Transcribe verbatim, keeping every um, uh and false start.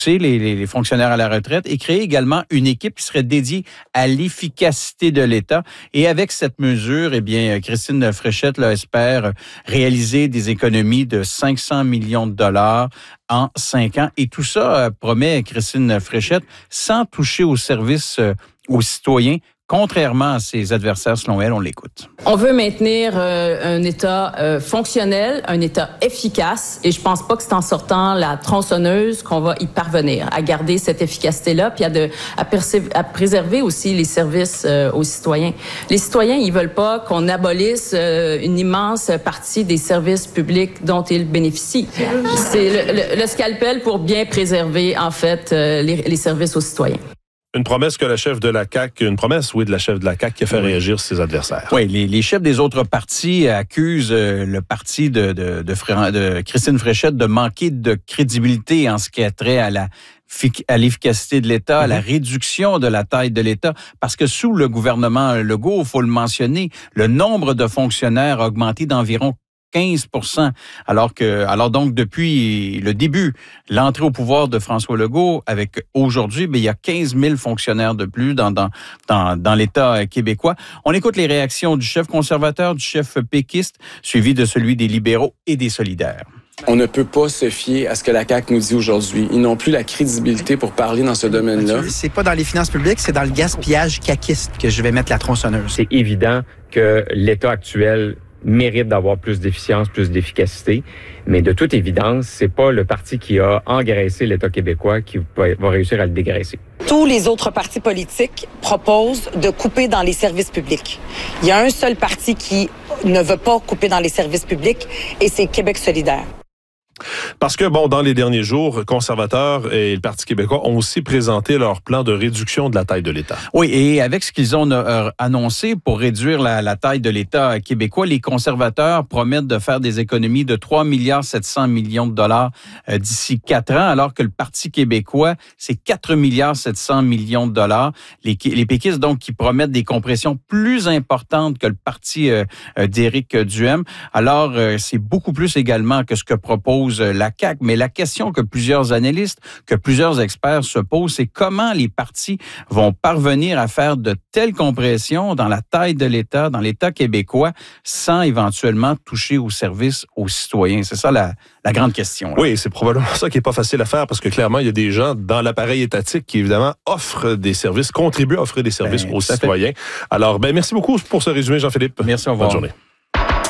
Les, les, les fonctionnaires à la retraite et créer également une équipe qui serait dédiée à l'efficacité de l'État. Et avec cette mesure, eh bien, Christine Fréchette là, espère réaliser des économies de cinq cents millions de dollars en cinq ans. Et tout ça, promet Christine Fréchette, sans toucher aux services euh, aux citoyens, contrairement à ses adversaires, selon elle. On l'écoute. On veut maintenir euh, un État euh, fonctionnel, un État efficace, et je pense pas que c'est en sortant la tronçonneuse qu'on va y parvenir, à garder cette efficacité-là, puis à, de, à, perse- à préserver aussi les services euh, aux citoyens. Les citoyens, ils veulent pas qu'on abolisse euh, une immense partie des services publics dont ils bénéficient. C'est le, le, le scalpel pour bien préserver, en fait, euh, les, les services aux citoyens. Une promesse que la chef de la C A Q, une promesse, oui, de la chef de la C A Q qui a fait réagir ses adversaires. Oui, les, les chefs des autres partis accusent euh, le parti de, de, de, Fré, de Christine Fréchette de manquer de crédibilité en ce qui a trait à la à l'efficacité de l'État, à la réduction de la taille de l'État, parce que sous le gouvernement Legault, il faut le mentionner, le nombre de fonctionnaires a augmenté d'environ quinze pour cent, alors que, alors donc depuis le début, l'entrée au pouvoir de François Legault, avec aujourd'hui, bien, il y a quinze mille fonctionnaires de plus dans, dans, dans, dans l'État québécois. On écoute les réactions du chef conservateur, du chef péquiste, suivi de celui des libéraux et des solidaires. On ne peut pas se fier à ce que la C A Q nous dit aujourd'hui. Ils n'ont plus la crédibilité pour parler dans ce domaine-là. C'est pas dans les finances publiques, c'est dans le gaspillage caquiste que je vais mettre la tronçonneuse. C'est évident que l'État actuel mérite d'avoir plus d'efficience, plus d'efficacité. Mais de toute évidence, c'est pas le parti qui a engraissé l'État québécois qui va réussir à le dégraisser. Tous les autres partis politiques proposent de couper dans les services publics. Il y a un seul parti qui ne veut pas couper dans les services publics et c'est Québec solidaire. Parce que, bon, dans les derniers jours, conservateurs et le Parti québécois ont aussi présenté leur plan de réduction de la taille de l'État. Oui, et avec ce qu'ils ont euh, annoncé pour réduire la, la taille de l'État québécois, les conservateurs promettent de faire des économies de trois milliards sept cents millions de dollars euh, d'ici quatre ans, alors que le Parti québécois, c'est quatre milliards sept cents millions de dollars. Les, les péquistes, donc, qui promettent des compressions plus importantes que le Parti euh, d'Éric Duhem. Alors, euh, c'est beaucoup plus également que ce que propose la C A Q, mais la question que plusieurs analystes, que plusieurs experts se posent, c'est comment les partis vont parvenir à faire de telles compressions dans la taille de l'État, dans l'État québécois, sans éventuellement toucher aux services aux citoyens. C'est ça la, la grande question. Là. Oui, c'est probablement ça qui n'est pas facile à faire, parce que clairement, il y a des gens dans l'appareil étatique qui, évidemment, offrent des services, contribuent à offrir des services ben, aux citoyens. Fait. Alors, ben merci beaucoup pour ce résumé, Jean-Philippe. Merci, au revoir. Bonne journée.